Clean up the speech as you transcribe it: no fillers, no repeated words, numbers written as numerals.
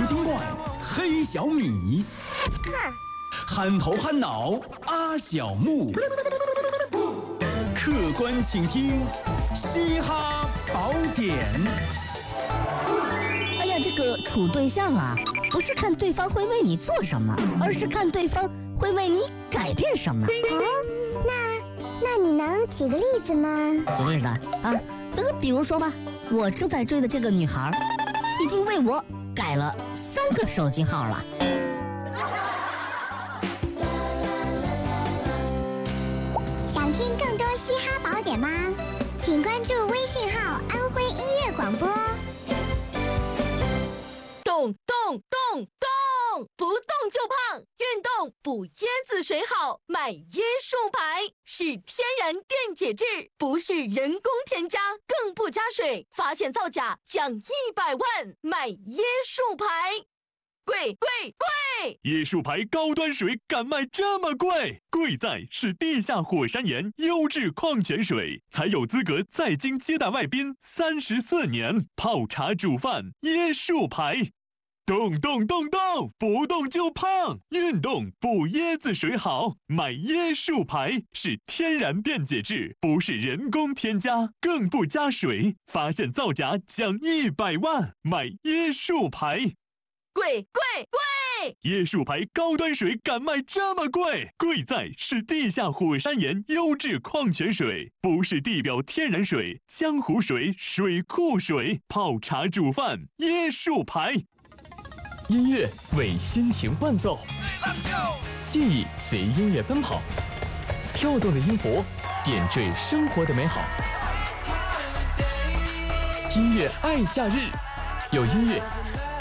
精怪、黑小米，憨头憨脑阿小木，客观倾听嘻哈宝典。 哎呀，这个处对象啊，不是看对方会为你做什么，而是看对方会为你改变什么。 那你能举个例子吗？ 举例子啊，这个比如说吧，我正在追的这个女孩，已经为我改了3个手机号了。 想听更多嘻哈宝典吗？请关注微信号安徽音乐广播。 动动动动，不动就胖，运动补椰子水好，买椰树牌是天然电解质，不是人工添加，更不加水，发现造假奖100万，买椰树牌。贵贵贵！ 椰树牌高端水敢卖这么贵？贵在是地下火山岩优质矿泉水，才有资格在京接待外宾34年，泡茶煮饭椰树牌。动动动动，不动就胖，运动补椰子水好，买椰树牌是天然电解质，不是人工添加，更不加水，发现造假奖100万，买椰树牌。 贵贵贵！ 椰树牌高端水敢卖这么贵？贵在是地下火山岩优质矿泉水，不是地表天然水、江湖水、水库水，泡茶煮饭椰树牌。 音乐为心情伴奏，记忆随音乐奔跑，跳动的音符点缀生活的美好。音乐爱假日，有音乐